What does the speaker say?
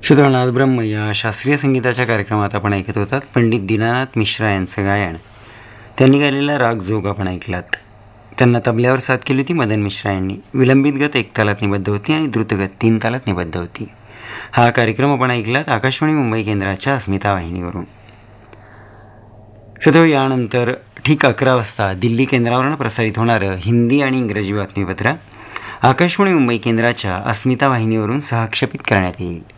श्रोतांनो, ब्रह्म या शास्त्रीय संगीताच्या कार्यक्रमात आपण ऐकत होतात पंडित दीनानाथ मिश्रा यांचं गायन. त्यांनी गायलेला राग जोग आपण ऐकलात. त्यांना तबल्यावर साथ केली होती मदन मिश्रा यांनी. विलंबित गत 1 तालात निबद्ध होती आणि द्रुतगत 3 तालात निबद्ध होती. हा कार्यक्रम आपण ऐकलात आकाशवाणी मुंबई केंद्राच्या अस्मिता वाहिनीवरून. श्रोतो, यानंतर ठीक 11 वाजता दिल्ली केंद्रावरून प्रसारित होणारं हिंदी आणि इंग्रजी बातमीपत्र आकाशवाणी मुंबई केंद्राच्या अस्मिता वाहिनीवरून सहक्षेपित करण्यात येईल.